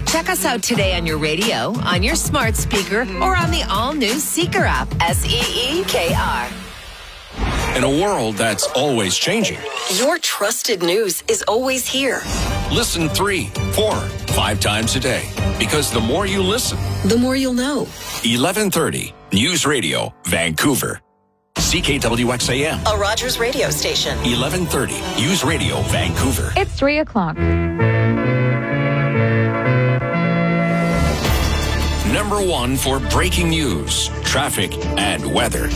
Check us out today on your radio, on your smart speaker, or on the all-new Seeker app, SEEKR. In a world that's always changing, your trusted news is always here. Listen 3, 4, 5 times a day. Because the more you listen, the more you'll know. 1130 News Radio, Vancouver. CKWXAM. A Rogers radio station. 1130 News Radio, Vancouver. It's 3 o'clock. Number 1 for breaking news, traffic, and weather.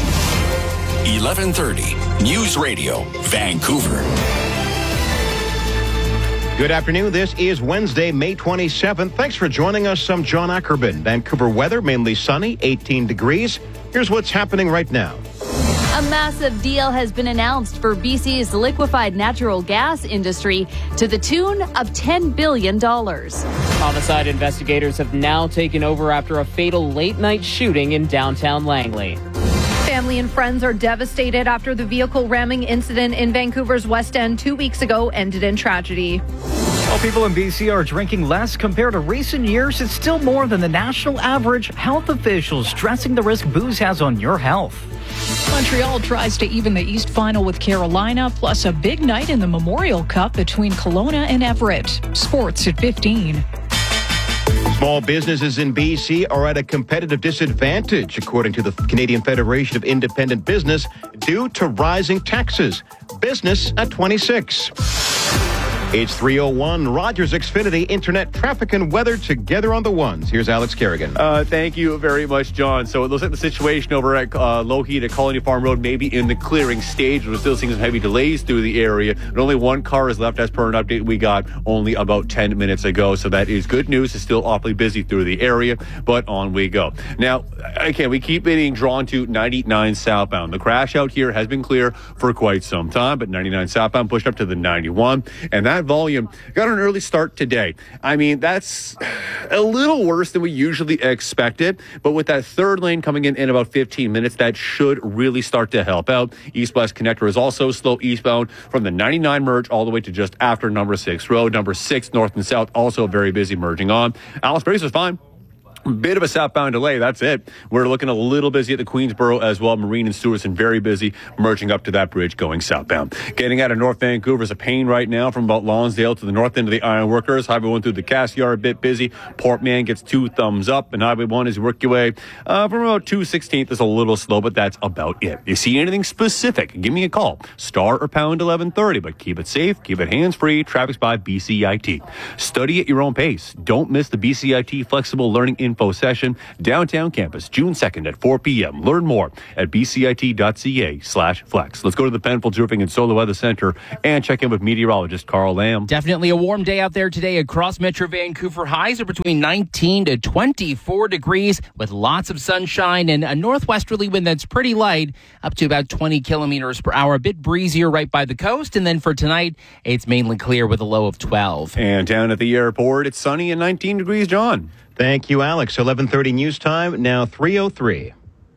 1130 News Radio, Vancouver. Good afternoon. This is Wednesday, May 27th. Thanks for joining us. I'm John Ackerman. Vancouver weather, mainly sunny, 18 degrees. Here's what's happening right now. A massive deal has been announced for BC's liquefied natural gas industry to the tune of $10 billion. Homicide investigators have now taken over after a fatal late-night shooting in downtown Langley. Family and friends are devastated after the vehicle ramming incident in Vancouver's West End 2 weeks ago ended in tragedy. While people in BC are drinking less compared to recent years, it's still more than the national average. Health officials stressing the risk booze has on your health. Montreal tries to even the East final with Carolina, plus a big night in the Memorial Cup between Kelowna and Everett. Sports at 15. Small businesses in BC are at a competitive disadvantage, according to the Canadian Federation of Independent Business, due to rising taxes. Business at 26. It's 3:01. Rogers Xfinity Internet traffic and weather together on the ones. Here's Alex Kerrigan. Thank you very much, John. So it looks like the situation over at Lougheed at Colony Farm Road may be in the clearing stage. We're still seeing some heavy delays through the area, but only one car is left as per an update we got only about 10 minutes ago. So that is good news. It's still awfully busy through the area, but on we go. Now, again, we keep being drawn to 99 southbound. The crash out here has been clear for quite some time, but 99 southbound pushed up to the 91, and that volume got an early start today. I mean, that's a little worse than we usually expected, but with that third lane coming in about 15 minutes, that should really start to help out. East-West connector is also slow eastbound from the 99 merge all the way to just after number 6 road. Number 6 north and south also very busy merging on. Alice Brace is fine. Bit of a southbound delay. That's it. We're looking a little busy at the Queensboro as well. Marine and Stewartson very busy merging up to that bridge going southbound. Getting out of North Vancouver is a pain right now from about Lonsdale to the north end of the Ironworkers. Highway 1 through the Cass Yard, a bit busy. Port Mann gets 2 thumbs up, and Highway 1 as you work your way from about 216th is a little slow, but that's about it. If you see anything specific, give me a call. Star or pound 1130, but keep it safe, keep it hands-free. Traffic's by BCIT. Study at your own pace. Don't miss the BCIT Flexible Learning Info session, downtown campus, June 2nd at 4 p.m. Learn more at bcit.ca/flex. Let's go to the Penfolds Roofing and Solar Weather Center and check in with meteorologist Carl Lamb. Definitely a warm day out there today across Metro Vancouver. Highs are between 19 to 24 degrees with lots of sunshine and a northwesterly wind that's pretty light, up to about 20 kilometers per hour. A bit breezier right by the coast. And then for tonight, it's mainly clear with a low of 12. And down at the airport, it's sunny and 19 degrees, John. Thank you, Alex. 11:30 news time, now 3:03.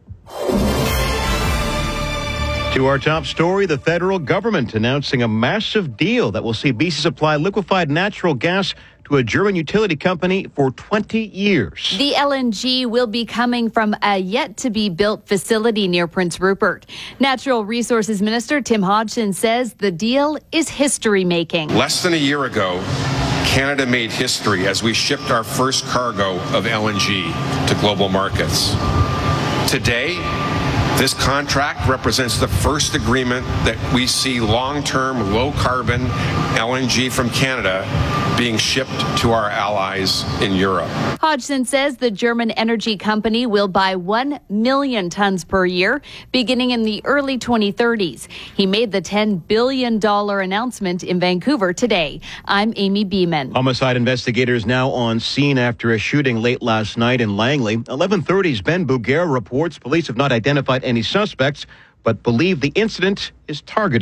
To our top story, the federal government announcing a massive deal that will see BC supply liquefied natural gas to a German utility company for 20 years. The LNG will be coming from a yet-to-be-built facility near Prince Rupert. Natural Resources Minister Tim Hodgson says the deal is history-making. Less than a year ago, Canada made history as we shipped our first cargo of LNG to global markets. Today, this contract represents the first agreement that we see long-term, low-carbon LNG from Canada being shipped to our allies in Europe. Hodgson says the German energy company will buy 1 million tons per year, beginning in the early 2030s. He made the $10 billion announcement in Vancouver today. I'm Amy Beeman. Homicide investigators now on scene after a shooting late last night in Langley. 11:30's Ben Bouguer reports police have not identified any suspects, but believe the incident is targeted.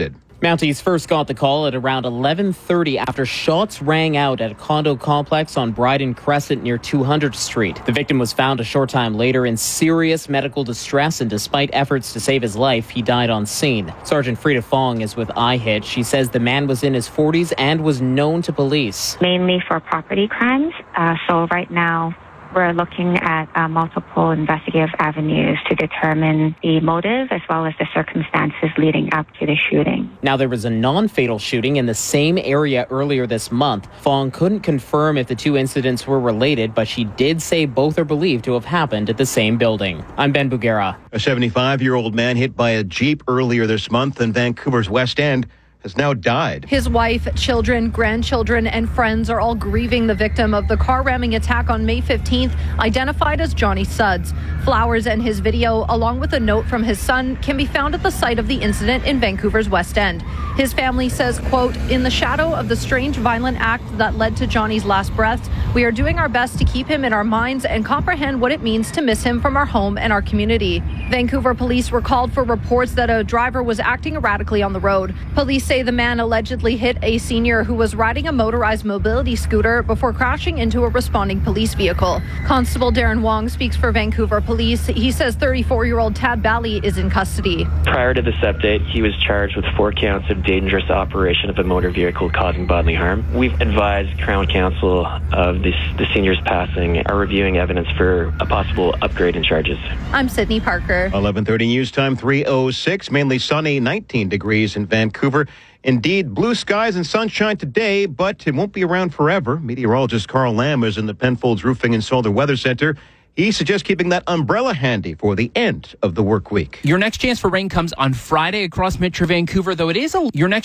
Mounties first got the call at around 11:30 after shots rang out at a condo complex on Bryden Crescent near 200th Street. The victim was found a short time later in serious medical distress, and despite efforts to save his life, he died on scene. Sergeant Frida Fong is with IHIT. She says the man was in his 40s and was known to police. Mainly for property crimes. So right now, we're looking at multiple investigative avenues to determine the motive as well as the circumstances leading up to the shooting. Now, there was a non-fatal shooting in the same area earlier this month. Fong couldn't confirm if the two incidents were related, but she did say both are believed to have happened at the same building. I'm Ben Bugera. A 75-year-old man hit by a Jeep earlier this month in Vancouver's West End has now died. His wife, children, grandchildren, and friends are all grieving the victim of the car ramming attack on May 15th, identified as Johnny Suds. Flowers and his video, along with a note from his son, can be found at the site of the incident in Vancouver's West End. His family says, quote, "In the shadow of the strange violent act that led to Johnny's last breaths, we are doing our best to keep him in our minds and comprehend what it means to miss him from our home and our community." Vancouver police were called for reports that a driver was acting erratically on the road. Police say the man allegedly hit a senior who was riding a motorized mobility scooter before crashing into a responding police vehicle. Constable Darren Wong speaks for Vancouver police. He says 34-year-old Tad Bally is in custody. Prior to this update, he was charged with 4 counts of dangerous operation of a motor vehicle causing bodily harm. We've advised Crown Counsel of the senior's passing, are reviewing evidence for a possible upgrade in charges. I'm Sydney Parker. 11:30 news time, 3:06. Mainly sunny, 19 degrees in Vancouver. Indeed, blue skies and sunshine today, but it won't be around forever. Meteorologist Carl Lamb is in the Penfolds Roofing and Solar Weather Center. He suggests keeping that umbrella handy for the end of the work week. Your next chance for rain comes on Friday across Metro Vancouver, though it is a lower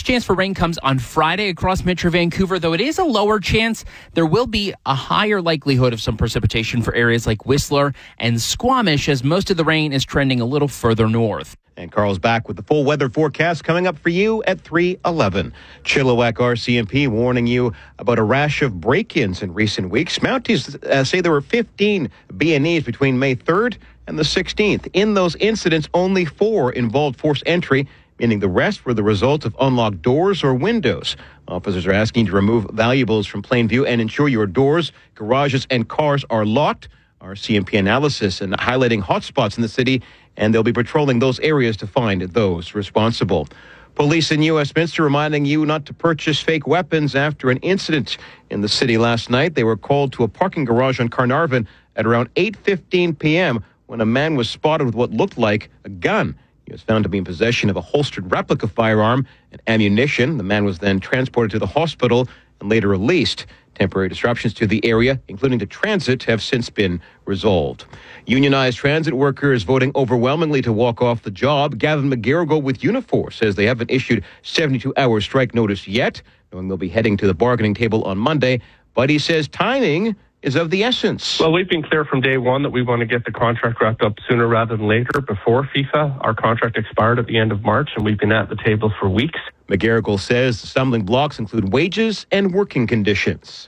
chance. There will be a higher likelihood of some precipitation for areas like Whistler and Squamish, as most of the rain is trending a little further north. And Carl's back with the full weather forecast coming up for you at 3:11. Chilliwack RCMP warning you about a rash of break-ins in recent weeks. Mounties say there were 15 B&Es between May 3rd and the 16th. In those incidents, only 4 involved forced entry, meaning the rest were the result of unlocked doors or windows. Officers are asking you to remove valuables from plain view and ensure your doors, garages, and cars are locked. RCMP analysis and highlighting hotspots in the city, and they'll be patrolling those areas to find those responsible. Police in Westminster reminding you not to purchase fake weapons after an incident in the city last night. They were called to a parking garage on Carnarvon at around 8:15 p.m. when a man was spotted with what looked like a gun. He was found to be in possession of a holstered replica firearm and ammunition. The man was then transported to the hospital and later released. Temporary disruptions to the area, including to transit, have since been resolved. Unionized transit workers voting overwhelmingly to walk off the job. Gavin McGarrigle with Unifor says they haven't issued 72-hour strike notice yet, knowing they'll be heading to the bargaining table on Monday. But he says timing is of the essence. Well, we've been clear from day one that we want to get the contract wrapped up sooner rather than later. Before FIFA, our contract expired at the end of March, and we've been at the table for weeks. McGarrigle says the stumbling blocks include wages and working conditions.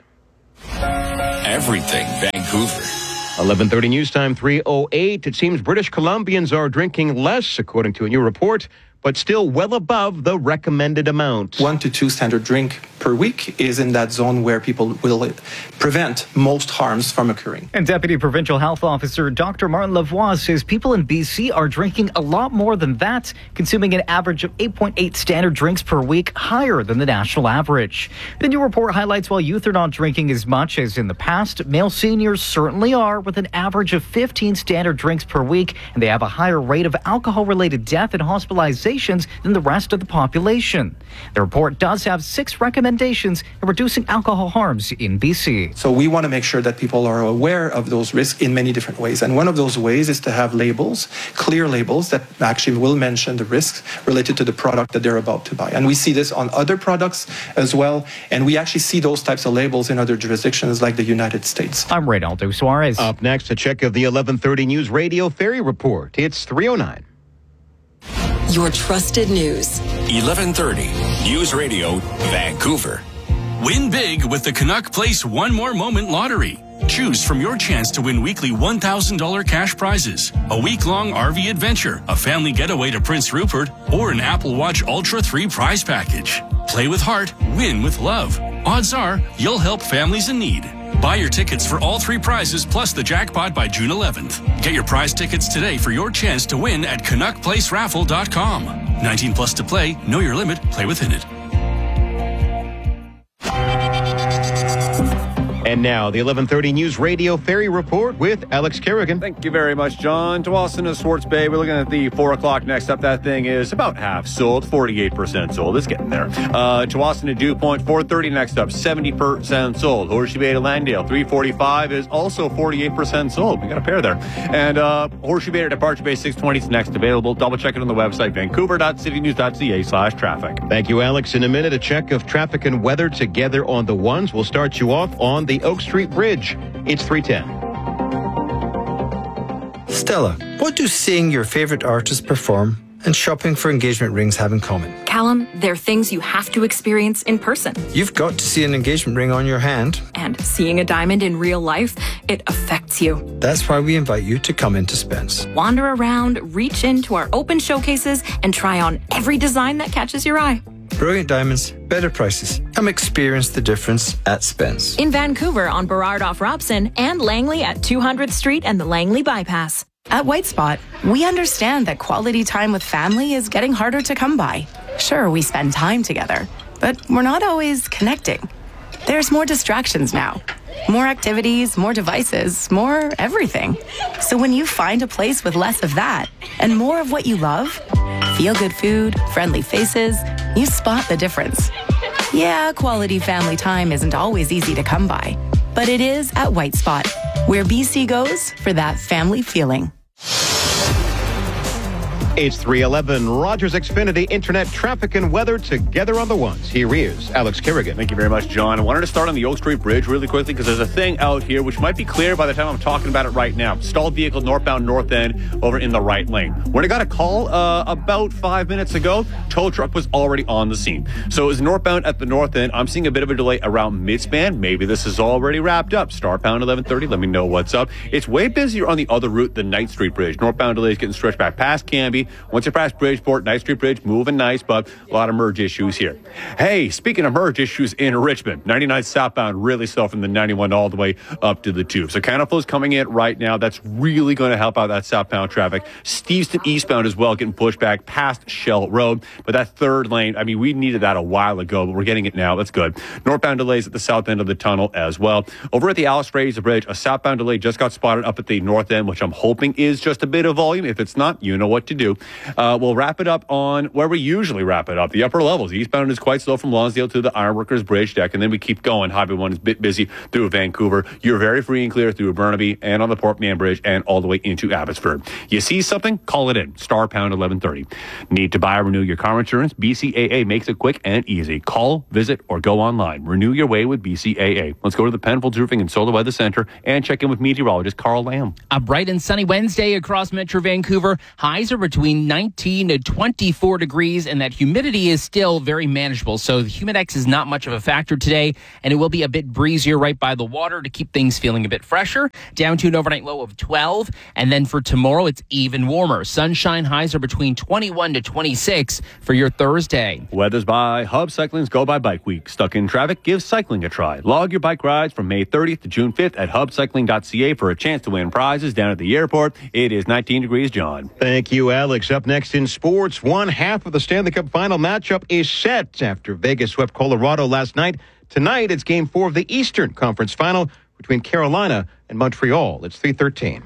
Everything Vancouver. 11:30 news time, 3:08. It seems British Columbians are drinking less, according to a new report, but still well above the recommended amount. 1 to 2 standard drink per week is in that zone where people will prevent most harms from occurring. And Deputy Provincial Health Officer Dr. Martin Lavoie says people in BC are drinking a lot more than that, consuming an average of 8.8 standard drinks per week, higher than the national average. The new report highlights while youth are not drinking as much as in the past, male seniors certainly are, with an average of 15 standard drinks per week, and they have a higher rate of alcohol-related death and hospitalizations than the rest of the population. The report does have 6 recommendations in reducing alcohol harms in BC. So we want to make sure that people are aware of those risks in many different ways. And one of those ways is to have labels, clear labels that actually will mention the risks related to the product that they're about to buy. And we see this on other products as well. And we actually see those types of labels in other jurisdictions like the United States. I'm Reynaldo Suarez. Up next, a check of the 11:30 News Radio Ferry Report. It's 3:09. Your trusted news. 11:30 News Radio Vancouver. Win big with the Canuck Place One More Moment Lottery. Choose from your chance to win weekly $1,000 cash prizes, a week-long RV adventure, a family getaway to Prince Rupert, or an Apple Watch Ultra 3 prize package. Play with heart, win with love. Odds are you'll help families in need. Buy your tickets for all 3 prizes plus the jackpot by June 11th. Get your prize tickets today for your chance to win at CanuckPlaceRaffle.com. 19 plus to play. Know your limit. Play within it. And now, the 11:30 News Radio Ferry Report with Alex Kerrigan. Thank you very much, John. Tsawwassen to Swartz Bay. We're looking at the 4 o'clock next up. That thing is about half sold, 48% sold. It's getting there. Tsawwassen to Dew Point, 4:30 next up, 70% sold. Horseshoe Bay to Langdale, 3:45 is also 48% sold. We got a pair there. And Horseshoe Bay to Departure Bay, 6:20 is next available. Double check it on the website, vancouver.citynews.ca/traffic. Thank you, Alex. In a minute, a check of traffic and weather together on the ones. We'll start you off on the Oak Street Bridge. It's 3:10. Stella, what do seeing your favorite artist perform and shopping for engagement rings have in common? Callum, they're things you have to experience in person. You've got to see an engagement ring on your hand. And seeing a diamond in real life, it affects you. That's why we invite you to come into Spence. Wander around, reach into our open showcases, and try on every design that catches your eye. Brilliant diamonds, better prices. Come experience the difference at Spence. In Vancouver on Burrard off Robson and Langley at 200th Street and the Langley Bypass. At White Spot, we understand that quality time with family is getting harder to come by. Sure, we spend time together, but we're not always connecting. There's more distractions now. More activities, more devices, more everything. So when you find a place with less of that and more of what you love, feel-good food, friendly faces, you spot the difference. Yeah, quality family time isn't always easy to come by, but it is at White Spot, where BC goes for that family feeling. It's 3:11. Rogers Xfinity Internet traffic and weather together on the ones. Here is Alex Kerrigan. Thank you very much, John. I wanted to start on the Oak Street Bridge really quickly because there's a thing out here which might be clear by the time I'm talking about it right now. Stalled vehicle northbound north end over in the right lane. When I got a call about 5 minutes ago, tow truck was already on the scene. So it was northbound at the north end. I'm seeing a bit of a delay around midspan. Maybe this is already wrapped up. Starpound 11:30. Let me know what's up. It's way busier on the other route, the Knight Street Bridge. Northbound delays getting stretched back past Canby. Once you pass Bridgeport, Knight Street Bridge, moving nice, but a lot of merge issues here. Hey, speaking of merge issues in Richmond, 99 southbound really slow from the 91 all the way up to the tube. So counterflow's coming in right now. That's really going to help out that southbound traffic. Steveston eastbound as well, getting pushed back past Shell Road. But that third lane, I mean, we needed that a while ago, but we're getting it now. That's good. Northbound delays at the south end of the tunnel as well. Over at the Alice Fraser Bridge, a southbound delay just got spotted up at the north end, which I'm hoping is just a bit of volume. If it's not, you know what to do. We'll wrap it up on where we usually wrap it up, the upper levels. Eastbound is quite slow from Lonsdale to the Ironworkers Bridge deck, and then we keep going. Highway 1 is a bit busy through Vancouver. You're very free and clear through Burnaby and on the Port Mann Bridge and all the way into Abbotsford. You see something? Call it in. Star pound 1130. Need to buy or renew your car insurance? BCAA makes it quick and easy. Call, visit, or go online. Renew your way with BCAA. Let's go to the Penfolds Roofing and Solar Weather Center and check in with meteorologist Carl Lamb. A bright and sunny Wednesday across Metro Vancouver. Highs are between 19 to 24 degrees, and that humidity is still very manageable. So the Humidex is not much of a factor today, and it will be a bit breezier right by the water to keep things feeling a bit fresher. Down to an overnight low of 12, and then for tomorrow, it's even warmer. Sunshine highs are between 21 to 26 for your Thursday. Weather's by Hub Cycling's Go By Bike Week. Stuck in traffic? Give cycling a try. Log your bike rides from May 30th to June 5th at hubcycling.ca for a chance to win prizes down at the airport. It is 19 degrees, John. Thank you, Alex. Up next in sports, one half of the Stanley Cup final matchup is set after Vegas swept Colorado last night. Tonight, it's Game 4 of the Eastern Conference Final between Carolina and Montreal. It's 3:13.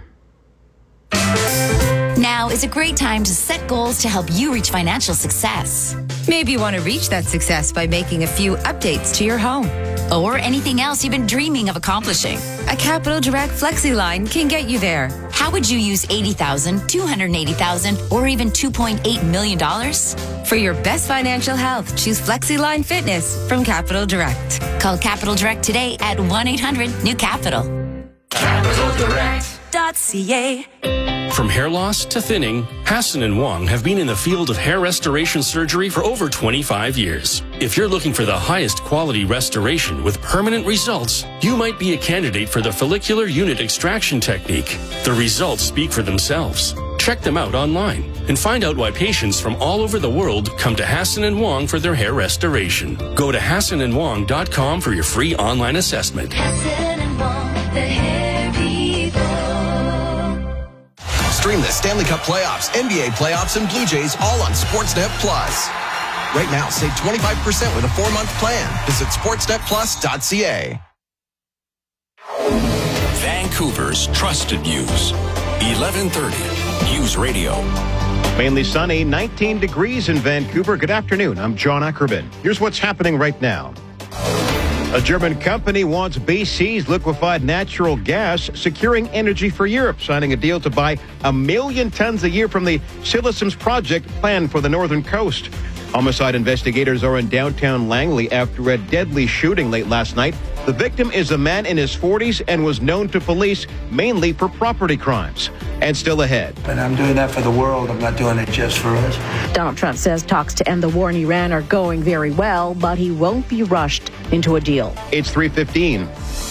Now is a great time to set goals to help you reach financial success. Maybe you want to reach that success by making a few updates to your home. Or anything else you've been dreaming of accomplishing. A Capital Direct FlexiLine can get you there. How would you use $80,000, $280,000, or even $2.8 million? For your best financial health, choose FlexiLine Fitness from Capital Direct. Call Capital Direct today at 1-800-NEW-CAPITAL. CapitalDirect.ca From hair loss to thinning, Hassan and Wong have been in the field of hair restoration surgery for over 25 years. If you're looking for the highest quality restoration with permanent results, you might be a candidate for the follicular unit extraction technique. The results speak for themselves. Check them out online and find out why patients from all over the world come to Hassan and Wong for their hair restoration. Go to HassanandWong.com for your free online assessment. Hassan and Wong, the hair people. Stream the Stanley Cup playoffs, NBA playoffs, and Blue Jays all on Sportsnet Plus. Right now, save 25% with a 4-month plan. Visit sportsnetplus.ca. Vancouver's trusted news. 1130 News Radio. Mainly sunny, 19 degrees in Vancouver. Good afternoon. I'm John Ackerman. Here's what's happening right now. A German company wants BC's liquefied natural gas, securing energy for Europe, signing a deal to buy 1 million tons a year from the Silesums project planned for the northern coast. Homicide investigators are in downtown Langley after a deadly shooting late last night. The victim is a man in his 40s and was known to police mainly for property crimes. And still ahead. And I'm doing that for the world. I'm not doing it just for us. Donald Trump says talks to end the war in Iran are going very well, but he won't be rushed into a deal. It's 3:15.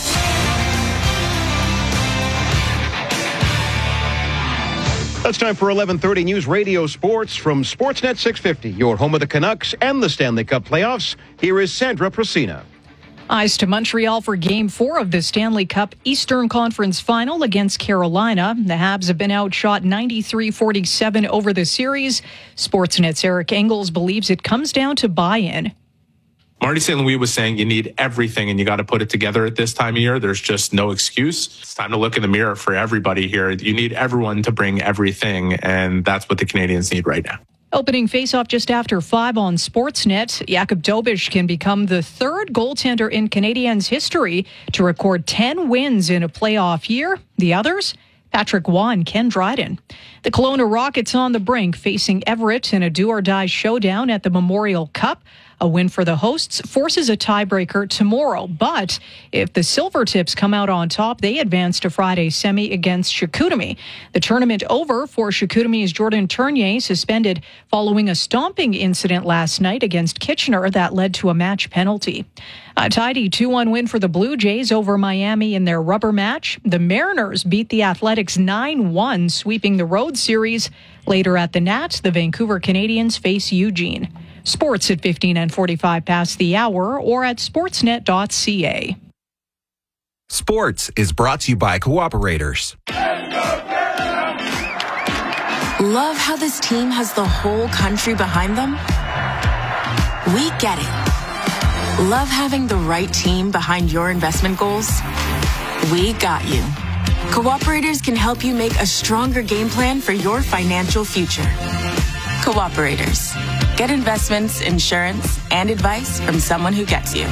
It's time for 1130 News Radio Sports from Sportsnet 650, your home of the Canucks and the Stanley Cup playoffs. Here is Sandra Procina. Ice to Montreal for Game 4 of the Stanley Cup Eastern Conference Final against Carolina. The Habs have been outshot 93-47 over the series. Sportsnet's Eric Engels believes it comes down to buy-in. Marty St. Louis was saying you need everything and you got to put it together at this time of year. There's just no excuse. It's time to look in the mirror for everybody here. You need everyone to bring everything, and that's what the Canadians need right now. Opening face-off just after 5 on Sportsnet, Jakub Dobeš can become the third goaltender in Canadiens history to record 10 wins in a playoff year. The others? Patrick Waugh and Ken Dryden. The Kelowna Rockets on the brink, facing Everett in a do-or-die showdown at the Memorial Cup. A win for the hosts forces a tiebreaker tomorrow. But if the Silvertips come out on top, they advance to Friday's semi against Chicoutimi. The tournament over for Chicoutimi's Jordan Tournier, suspended following a stomping incident last night against Kitchener that led to a match penalty. A tidy 2-1 win for the Blue Jays over Miami in their rubber match. The Mariners beat the Athletics 9-1, sweeping the road series. Later at the Nats, the Vancouver Canadians face Eugene. Sports at 15 and 45 past the hour or at sportsnet.ca. Sports is brought to you by Cooperators. Love how this team has the whole country behind them? We get it. Love having the right team behind your investment goals? We got you. Cooperators can help you make a stronger game plan for your financial future. Cooperators. Get investments, insurance, and advice from someone who gets you.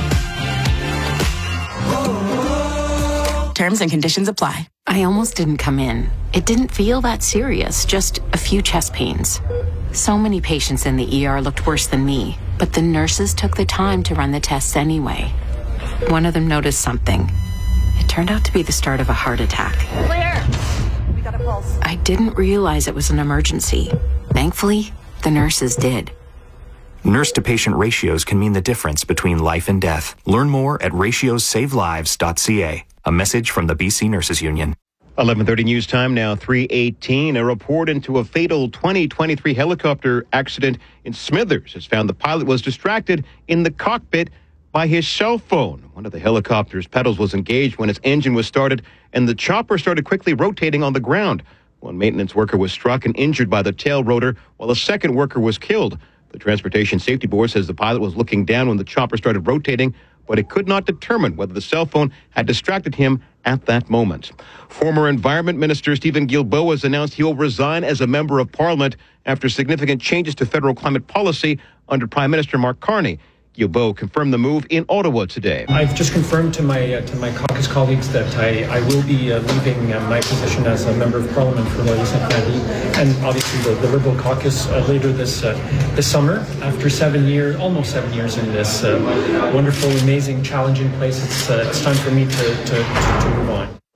Terms and conditions apply. I almost didn't come in. It didn't feel that serious, just a few chest pains. So many patients in the ER looked worse than me, but the nurses took the time to run the tests anyway. One of them noticed something. It turned out to be the start of a heart attack. Claire! We got a pulse. I didn't realize it was an emergency. Thankfully, the nurses did. Nurse-to-patient ratios can mean the difference between life and death. Learn more at ratiosavelives.ca. A message from the BC Nurses Union. 11:30 news time now, 3:18. A report into a fatal 2023 helicopter accident in Smithers has found the pilot was distracted in the cockpit by his cell phone. One of the helicopter's pedals was engaged when its engine was started, and the chopper started quickly rotating on the ground. One maintenance worker was struck and injured by the tail rotor, while a second worker was killed. The Transportation Safety Board says the pilot was looking down when the chopper started rotating, but it could not determine whether the cell phone had distracted him at that moment. Former Environment Minister Stephen Guilbeault has announced he will resign as a member of Parliament after significant changes to federal climate policy under Prime Minister Mark Carney. Guilbeault confirmed the move in Ottawa today. I've just confirmed to my caucus colleagues that I will be leaving my position as a member of Parliament for Loyalty and obviously the Liberal caucus later this summer. After almost 7 years in this wonderful, amazing, challenging place, it's time for me to move on.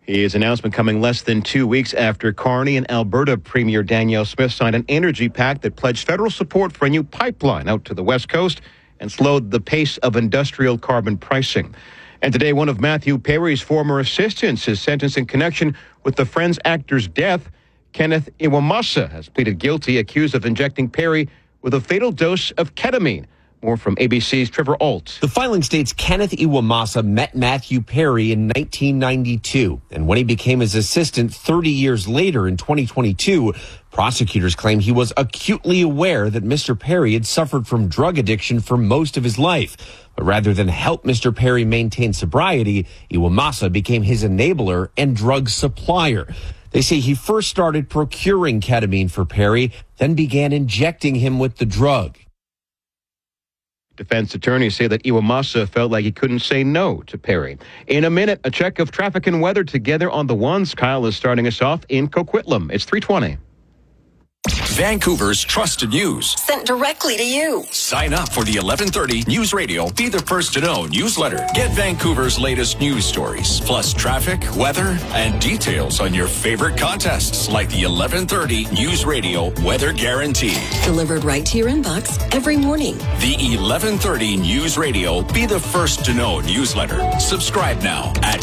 His announcement coming less than 2 weeks after Carney and Alberta Premier Danielle Smith signed an energy pact that pledged federal support for a new pipeline out to the West Coast and slowed the pace of industrial carbon pricing. And today, one of Matthew Perry's former assistants is sentenced in connection with the Friends actor's death. Kenneth Iwamasa has pleaded guilty, accused of injecting Perry with a fatal dose of ketamine. More from ABC's Trevor Alt. The filing states Kenneth Iwamasa met Matthew Perry in 1992. And when he became his assistant 30 years later in 2022, prosecutors claim he was acutely aware that Mr. Perry had suffered from drug addiction for most of his life. But rather than help Mr. Perry maintain sobriety, Iwamasa became his enabler and drug supplier. They say he first started procuring ketamine for Perry, then began injecting him with the drug. Defense attorneys say that Iwamasa felt like he couldn't say no to Perry. In a minute, a check of traffic and weather together on the ones. Kyle is starting us off in Coquitlam. It's 3:20. Vancouver's trusted news. Sent directly to you. Sign up for the 1130 News Radio Be the First to Know newsletter. Get Vancouver's latest news stories, plus traffic, weather, and details on your favorite contests like the 1130 News Radio Weather Guarantee. Delivered right to your inbox every morning. The 1130 News Radio Be the First to Know newsletter. Subscribe now at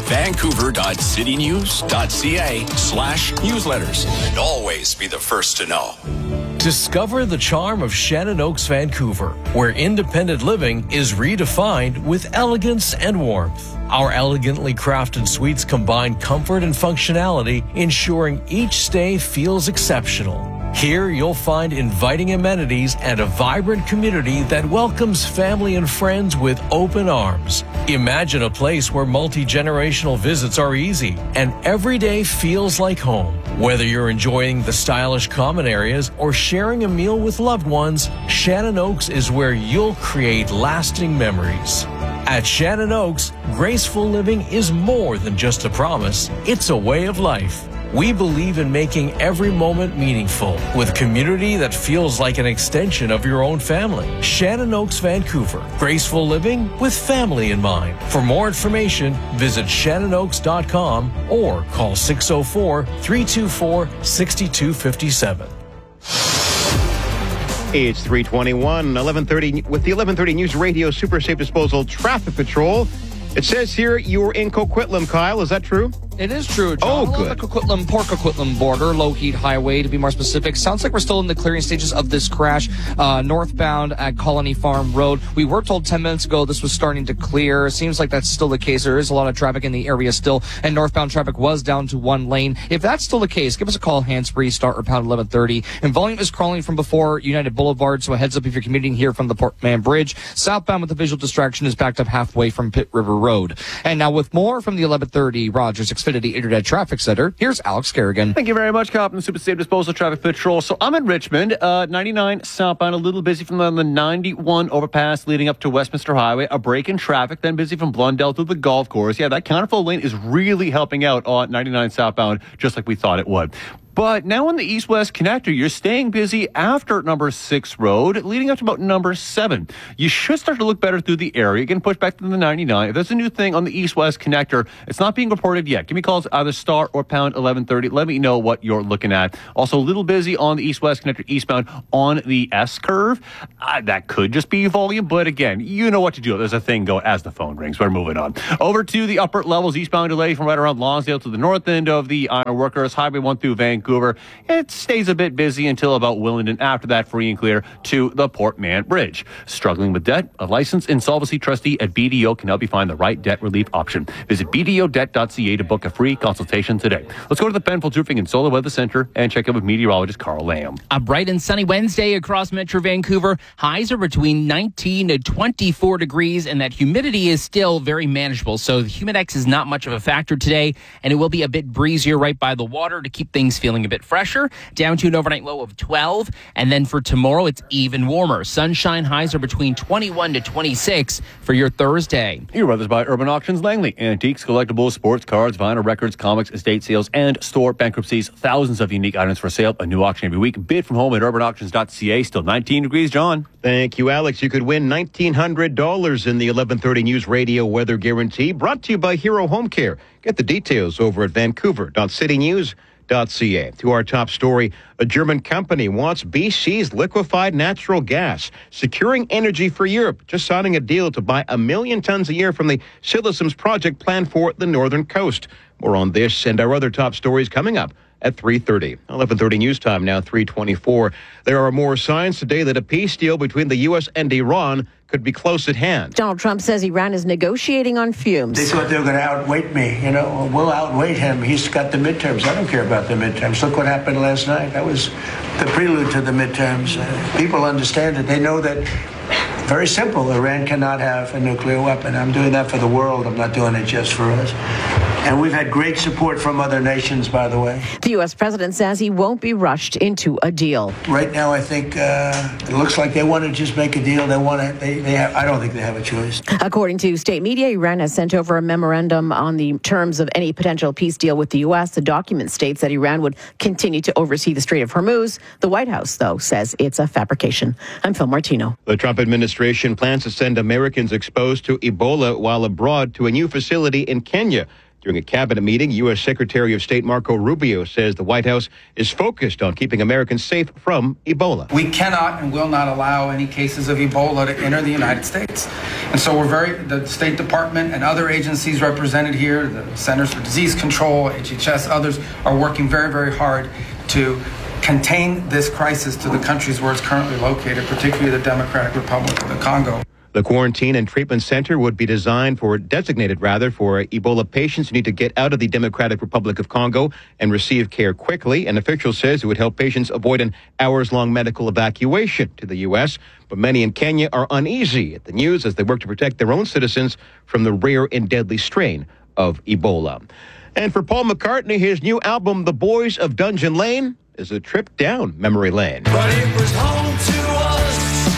vancouver.citynews.ca/newsletters. And always be the first to know. Discover the charm of Shannon Oaks, Vancouver, where independent living is redefined with elegance and warmth. Our elegantly crafted suites combine comfort and functionality, ensuring each stay feels exceptional. Here you'll find inviting amenities and a vibrant community that welcomes family and friends with open arms. Imagine a place where multi-generational visits are easy and every day feels like home. Whether you're enjoying the stylish common areas or sharing a meal with loved ones, Shannon Oaks is where you'll create lasting memories. At Shannon Oaks, graceful living is more than just a promise, it's a way of life. We believe in making every moment meaningful with community that feels like an extension of your own family. Shannon Oaks, Vancouver. Graceful living with family in mind. For more information, visit shannonoaks.com or call 604-324-6257. It's 3:21, 11:30 with the 1130 News Radio Super Safe Disposal Traffic Patrol. It says here you were in Coquitlam, Kyle. Is that true? It is true, John. Oh, good. The Coquitlam, Port Coquitlam border, Lougheed Highway, to be more specific. Sounds like we're still in the clearing stages of this crash, northbound at Colony Farm Road. We were told 10 minutes ago this was starting to clear. Seems like that's still the case. There is a lot of traffic in the area still, and northbound traffic was down to one lane. If that's still the case, give us a call, hands-free, start or pound 1130. And volume is crawling from before United Boulevard, so a heads up if you're commuting here from the Port Mann Bridge. Southbound with the visual distraction is backed up halfway from Pitt River Road. And now with more from the 1130 Rogers Xfinity Internet Traffic Center, here's Alex Kerrigan. Thank you very much, Captain. Super Safe Disposal Traffic Patrol. So I'm in Richmond, 99 southbound, a little busy from the 91 overpass leading up to Westminster Highway, a break in traffic, then busy from Blundell to the golf course. Yeah, that counterflow lane is really helping out on 99 southbound, just like we thought it would. But now on the east-west connector, you're staying busy after number 6 road, leading up to about number 7. You should start to look better through the area. Getting pushed back to the 99. If there's a new thing on the east-west connector, it's not being reported yet. Give me calls either star or pound 1130. Let me know what you're looking at. Also, a little busy on the east-west connector eastbound on the S-curve. That could just be volume, but again, you know what to do. There's a thing going as the phone rings. We're moving on. Over to the upper levels, eastbound delay from right around Lonsdale to the north end of the Iron Workers, Highway 1 through Vancouver. It stays a bit busy until about Willingdon. After that, free and clear to the Port Mann Bridge. Struggling with debt? A licensed insolvency trustee at BDO can help you find the right debt relief option. Visit BDOdebt.ca to book a free consultation today. Let's go to the Penfolds Roofing and Solar Weather Center and check in with meteorologist Carl Lamb. A bright and sunny Wednesday across Metro Vancouver. Highs are between 19 to 24 degrees, and that humidity is still very manageable. So the Humidex is not much of a factor today, and it will be a bit breezier right by the water to keep things feeling feeling a bit fresher, down to an overnight low of 12. And then for tomorrow, it's even warmer. Sunshine highs are between 21 to 26 for your Thursday. Your weather's by Urban Auctions Langley. Antiques, collectibles, sports cards, vinyl records, comics, estate sales, and store bankruptcies. Thousands of unique items for sale. A new auction every week. Bid from home at urbanauctions.ca. Still 19 degrees, John. Thank you, Alex. You could win $1,900 in the 11:30 News Radio Weather Guarantee, brought to you by Hero Home Care. Get the details over at vancouver.citynews.ca. To our top story, a German company wants BC's liquefied natural gas, securing energy for Europe, just signing a deal to buy 1 million tons a year from the Silesums project planned for the northern coast. More on this and our other top stories coming up at 3:30. 11:30 news time now, 3:24. There are more signs today that a peace deal between the U.S. and Iran could be close at hand. Donald Trump says Iran is negotiating on fumes. They thought they were going to outweight me. We'll outweight him. He's got the midterms. I don't care about the midterms. Look what happened last night. That was the prelude to the midterms. People understand it. They know that, very simple, Iran cannot have a nuclear weapon. I'm doing that for the world. I'm not doing it just for us. And we've had great support from other nations, by the way. The U.S. president says he won't be rushed into a deal. Right now, I think it looks like they want to just make a deal. They want to. I don't think they have a choice. According to state media, Iran has sent over a memorandum on the terms of any potential peace deal with the U.S. The document states that Iran would continue to oversee the Strait of Hormuz. The White House, though, says it's a fabrication. I'm Phil Martino. The Trump administration plans to send Americans exposed to Ebola while abroad to a new facility in Kenya. During a cabinet meeting, U.S. Secretary of State Marco Rubio says the White House is focused on keeping Americans safe from Ebola. We cannot and will not allow any cases of Ebola to enter the United States. And so the State Department and other agencies represented here, the Centers for Disease Control, HHS, others are working very, very hard to contain this crisis to the countries where it's currently located, particularly the Democratic Republic of the Congo. The quarantine and treatment center would be designated for Ebola patients who need to get out of the Democratic Republic of Congo and receive care quickly. An official says it would help patients avoid an hours-long medical evacuation to the U.S. But many in Kenya are uneasy at the news as they work to protect their own citizens from the rare and deadly strain of Ebola. And for Paul McCartney, his new album, The Boys of Dungeon Lane, is a trip down memory lane. But it was home to us.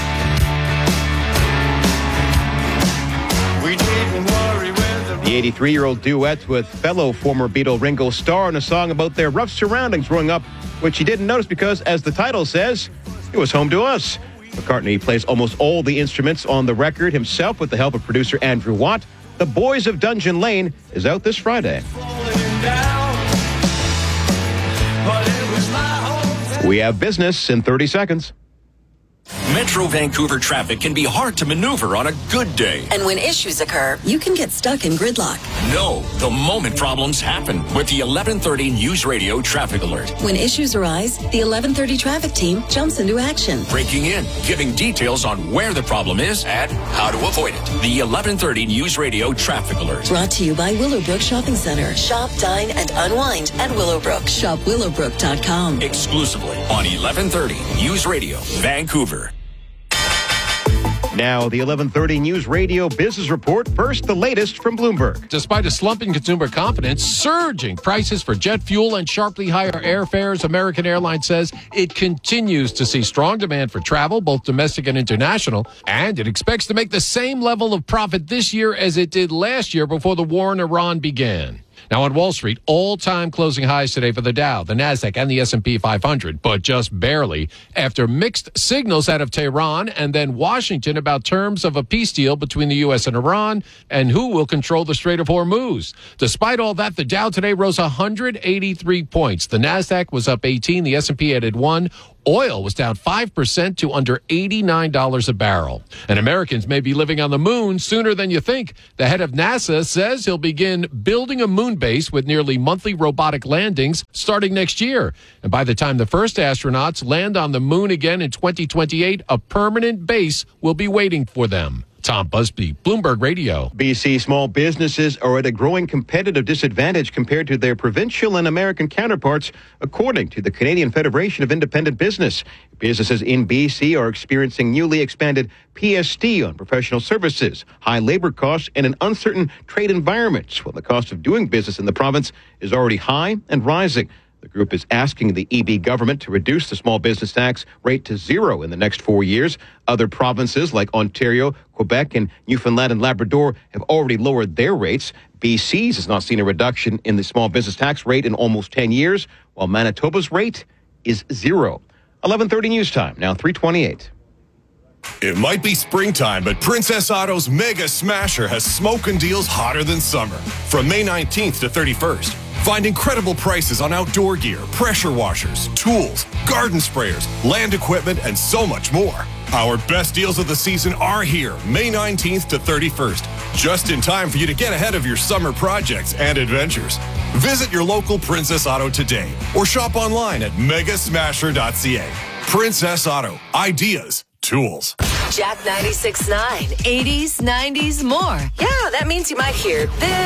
We didn't worry whether... The 83-year-old duets with fellow former Beatle Ringo Starr in a song about their rough surroundings growing up, which he didn't notice because, as the title says, it was home to us. McCartney plays almost all the instruments on the record himself with the help of producer Andrew Watt. The Boys of Dungeon Lane is out this Friday. We have business in 30 seconds. Metro Vancouver traffic can be hard to maneuver on a good day. And when issues occur, you can get stuck in gridlock. No, the moment problems happen with the 1130 News Radio Traffic Alert. When issues arise, the 1130 traffic team jumps into action. Breaking in, giving details on where the problem is and how to avoid it. The 1130 News Radio Traffic Alert. Brought to you by Willowbrook Shopping Center. Shop, dine, and unwind at Willowbrook. Shop willowbrook.com. Exclusively on 1130 News Radio, Vancouver. Now, the 1130 News Radio Business Report. First, the latest from Bloomberg. Despite a slump in consumer confidence, surging prices for jet fuel, and sharply higher airfares, American Airlines says it continues to see strong demand for travel, both domestic and international, and it expects to make the same level of profit this year as it did last year before the war in Iran began. Now on Wall Street, all-time closing highs today for the Dow, the Nasdaq, and the S&P 500, but just barely after mixed signals out of Tehran and then Washington about terms of a peace deal between the U.S. and Iran and who will control the Strait of Hormuz. Despite all that, the Dow today rose 183 points. The Nasdaq was up 18, the S&P added 1. Oil was down 5% to under $89 a barrel. And Americans may be living on the moon sooner than you think. The head of NASA says he'll begin building a moon base with nearly monthly robotic landings starting next year. And by the time the first astronauts land on the moon again in 2028, a permanent base will be waiting for them. Tom Busby, Bloomberg Radio. BC small businesses are at a growing competitive disadvantage compared to their provincial and American counterparts, according to the Canadian Federation of Independent Business. Businesses in BC are experiencing newly expanded PST on professional services, high labor costs, and an uncertain trade environment, while the cost of doing business in the province is already high and rising. The group is asking the EB government to reduce the small business tax rate to 0 in the next 4 years. Other provinces like Ontario, Quebec, and Newfoundland and Labrador have already lowered their rates. BC's has not seen a reduction in the small business tax rate in almost 10 years, while Manitoba's rate is 0. 11:30 news time, now 3:28. It might be springtime, but Princess Auto's Mega Smasher has smoking deals hotter than summer. From May 19th to 31st, find incredible prices on outdoor gear, pressure washers, tools, garden sprayers, land equipment, and so much more. Our best deals of the season are here, May 19th to 31st, just in time for you to get ahead of your summer projects and adventures. Visit your local Princess Auto today or shop online at megasmasher.ca. Princess Auto, ideas, tools. Jack 96.9, 80s, 90s, more. Yeah, that means you might hear this.